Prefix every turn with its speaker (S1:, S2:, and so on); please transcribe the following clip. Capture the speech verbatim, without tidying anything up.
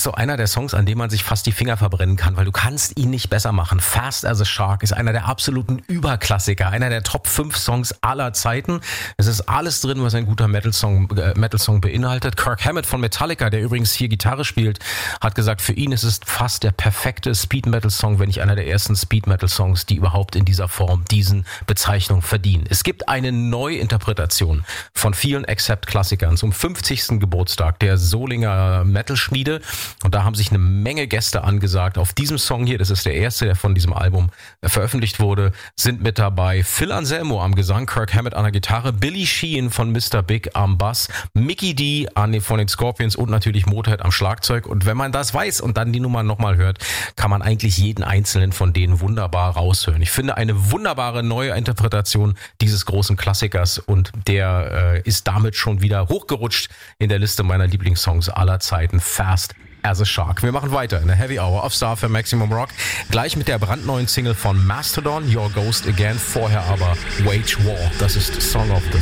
S1: ist so einer der Songs, an dem man sich fast die Finger verbrennen kann, weil du kannst ihn nicht besser machen. Fast as a Shark ist einer der absoluten Überklassiker, einer der Top fünf Songs aller Zeiten. Es ist alles drin, was ein guter Metal-Song, äh, Metal-Song beinhaltet. Kirk Hammett von Metallica, der übrigens hier Gitarre spielt, hat gesagt, für ihn ist es fast der perfekte Speed-Metal-Song, wenn nicht einer der ersten Speed-Metal-Songs, die überhaupt in dieser Form diesen Bezeichnung verdienen. Es gibt eine Neuinterpretation von vielen Accept-Klassikern zum fünfzigsten Geburtstag der Solinger Metal-Schmiede. Und da haben sich eine Menge Gäste angesagt. Auf diesem Song hier, das ist der erste, der von diesem Album veröffentlicht wurde, sind mit dabei Phil Anselmo am Gesang, Kirk Hammett an der Gitarre, Billy Sheehan von Mister Big am Bass, Mikkey Dee an den, von den Scorpions und natürlich Motorhead am Schlagzeug. Und wenn man das weiß und dann die Nummer nochmal hört, kann man eigentlich jeden einzelnen von denen wunderbar raushören. Ich finde eine wunderbare neue Interpretation dieses großen Klassikers und der äh, ist damit schon wieder hochgerutscht in der Liste meiner Lieblingssongs aller Zeiten. Fast as a Shark. Wir machen weiter in der Heavy Hour auf Star für Maximum Rock. Gleich mit der brandneuen Single von Mastodon, Your Ghost Again. Vorher aber Wage War. Das ist Song of the